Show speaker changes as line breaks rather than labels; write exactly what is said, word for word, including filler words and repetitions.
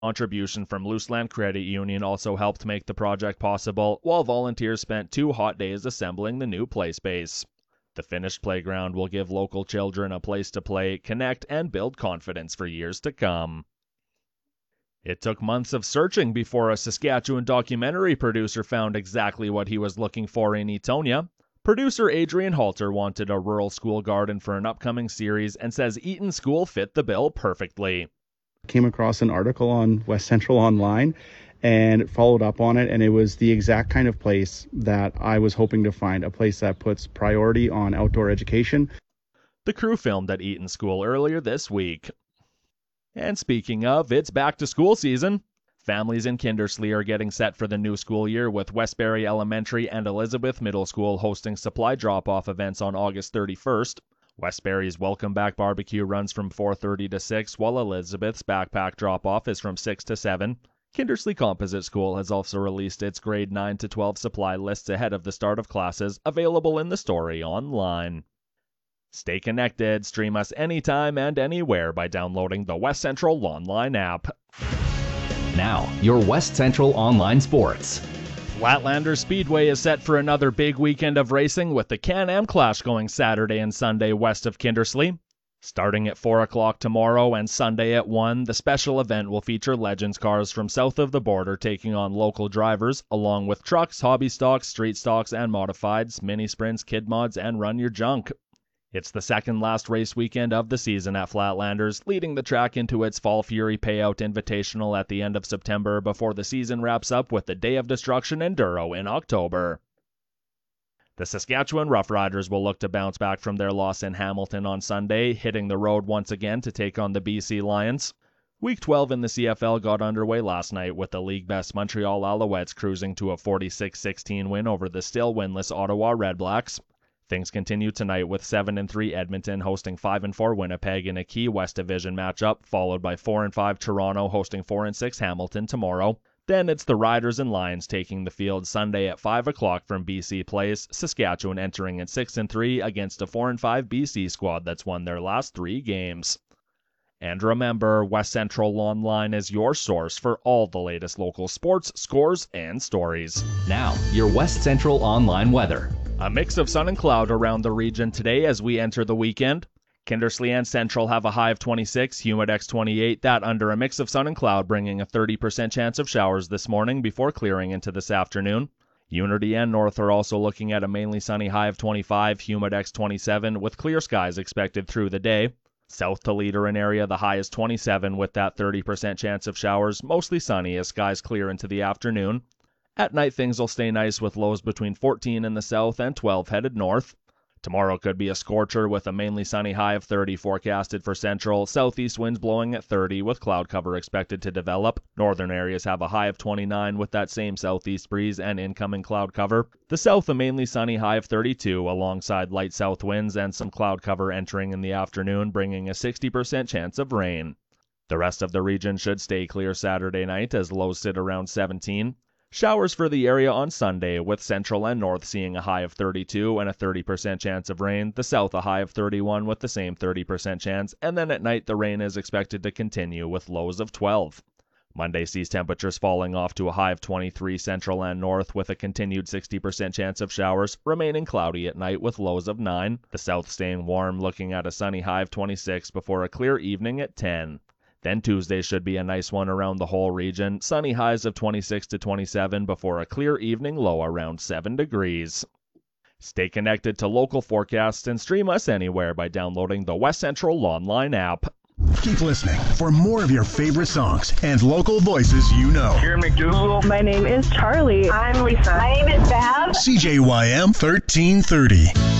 Contribution from Looseland Credit Union also helped make the project possible, while volunteers spent two hot days assembling the new play space. The finished playground will give local children a place to play, connect, and build confidence for years to come. It took months of searching before a Saskatchewan documentary producer found exactly what he was looking for in Eatonia. Producer Adrian Halter wanted a rural school garden for an upcoming series and says Eaton School fit the bill perfectly.
Came across an article on West Central Online and followed up on it, and it was the exact kind of place that I was hoping to find, a place that puts priority on outdoor education.
The crew filmed at Eaton School earlier this week. And speaking of, it's back to school season. Families in Kindersley are getting set for the new school year, with Westbury Elementary and Elizabeth Middle School hosting supply drop-off events on August thirty-first. Westbury's Welcome Back Barbecue runs from four thirty to six, while Elizabeth's backpack drop-off is from six to seven. Kindersley Composite School has also released its grade nine to twelve supply lists ahead of the start of classes, available in the story online. Stay connected, stream us anytime and anywhere by downloading the West Central Online app.
Now, your West Central Online Sports.
Flatlander Speedway is set for another big weekend of racing, with the Can-Am Clash going Saturday and Sunday west of Kindersley. Starting at four o'clock tomorrow and Sunday at one, the special event will feature Legends cars from south of the border taking on local drivers, along with trucks, hobby stocks, street stocks, and modifieds, mini sprints, kid mods, and run your junk. It's the second last race weekend of the season at Flatlanders, leading the track into its Fall Fury Payout Invitational at the end of September before the season wraps up with the Day of Destruction Enduro in October. The Saskatchewan Roughriders will look to bounce back from their loss in Hamilton on Sunday, hitting the road once again to take on the B C Lions. Week twelve in the C F L got underway last night with the league-best Montreal Alouettes cruising to a forty-six sixteen win over the still winless Ottawa Redblacks. Things continue tonight with seven and three Edmonton hosting five and four Winnipeg in a key West Division matchup, followed by four and five Toronto hosting four and six Hamilton tomorrow. Then it's the Riders and Lions taking the field Sunday at five o'clock from B C Place, Saskatchewan entering at six and three against a four and five B C squad that's won their last three games. And remember, West Central Online is your source for all the latest local sports, scores, and stories.
Now, your West Central Online weather.
A mix of sun and cloud around the region today as we enter the weekend. Kindersley and Central have a high of twenty-six, Humidex twenty-eight, that under a mix of sun and cloud, bringing a thirty percent chance of showers this morning before clearing into this afternoon. Unity and North are also looking at a mainly sunny high of twenty-five, Humidex twenty-seven, with clear skies expected through the day. South to Leader and area, the high is twenty-seven with that thirty percent chance of showers, mostly sunny as skies clear into the afternoon. At night, things will stay nice with lows between fourteen in the south and twelve headed north. Tomorrow could be a scorcher with a mainly sunny high of thirty forecasted for Central. Southeast winds blowing at thirty with cloud cover expected to develop. Northern areas have a high of twenty-nine with that same southeast breeze and incoming cloud cover. The south a mainly sunny high of thirty-two alongside light south winds and some cloud cover entering in the afternoon, bringing a sixty percent chance of rain. The rest of the region should stay clear Saturday night as lows sit around seventeen. Showers for the area on Sunday, with Central and North seeing a high of thirty-two and a thirty percent chance of rain, the South a high of thirty-one with the same thirty percent chance, and then at night the rain is expected to continue with lows of twelve. Monday sees temperatures falling off to a high of twenty-three Central and North with a continued sixty percent chance of showers, remaining cloudy at night with lows of nine. The South staying warm, looking at a sunny high of twenty-six before a clear evening at ten. Then Tuesday should be a nice one around the whole region. Sunny highs of twenty-six to twenty-seven before a clear evening low around seven degrees. Stay connected to local forecasts and stream us anywhere by downloading the West Central Online app.
Keep listening for more of your favorite songs and local voices you know.
Kieran McDougal.
My name is Charlie.
I'm Lisa.
My name is Bev.
C J Y M thirteen thirty.